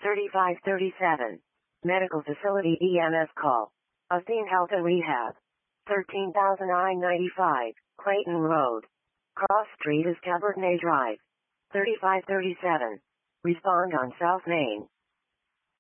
3537. Medical facility EMS call. Athene Health and Rehab. 13,995, Clayton Road. Cross Street is Cabernet Drive. 3537. Respond on South Main.